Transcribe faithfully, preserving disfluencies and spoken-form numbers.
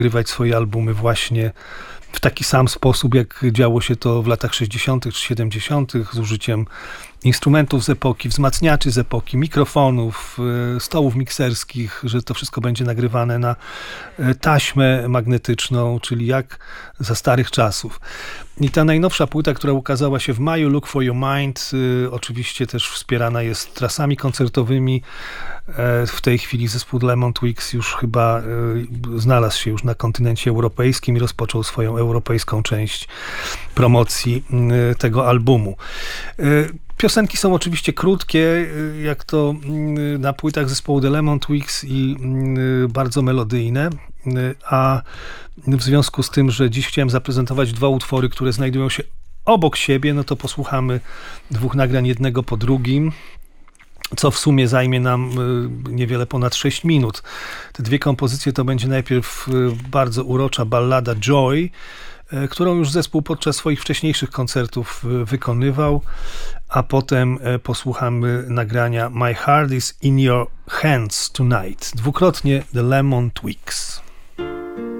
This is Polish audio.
nagrywać swoje albumy właśnie w taki sam sposób, jak działo się to w latach sześćdziesiątych czy siedemdziesiątych z użyciem instrumentów z epoki, wzmacniaczy z epoki, mikrofonów, stołów mikserskich, że to wszystko będzie nagrywane na taśmę magnetyczną, czyli jak za starych czasów. I ta najnowsza płyta, która ukazała się w maju, Look for Your Mind, oczywiście też wspierana jest trasami koncertowymi. W tej chwili zespół Lemon Twigs już chyba znalazł się już na kontynencie europejskim i rozpoczął swoją europejską część promocji tego albumu. Piosenki są oczywiście krótkie, jak to na płytach zespołu The Lemon Twigs, i bardzo melodyjne, a w związku z tym, że dziś chciałem zaprezentować dwa utwory, które znajdują się obok siebie, no to posłuchamy dwóch nagrań jednego po drugim, co w sumie zajmie nam niewiele ponad sześć minut. Te dwie kompozycje to będzie najpierw bardzo urocza ballada Joy, którą już zespół podczas swoich wcześniejszych koncertów wykonywał, a potem posłuchamy nagrania My Heart is in Your Hands Tonight. Dwukrotnie The Lemon Twigs.